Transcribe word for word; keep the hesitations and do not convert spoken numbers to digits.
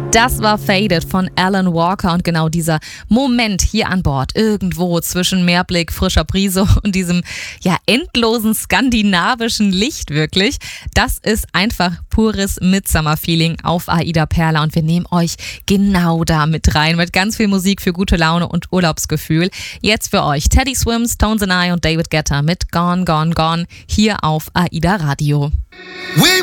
Das war Faded von Alan Walker und genau dieser Moment hier an Bord, irgendwo zwischen Meerblick, frischer Brise und diesem ja endlosen skandinavischen Licht wirklich, das ist einfach pures Midsummer-Feeling auf Aida Perla und wir nehmen euch genau da mit rein, mit ganz viel Musik für gute Laune und Urlaubsgefühl. Jetzt für euch Teddy Swims, Tones and I und David Guetta mit Gone, Gone, Gone hier auf Aida Radio.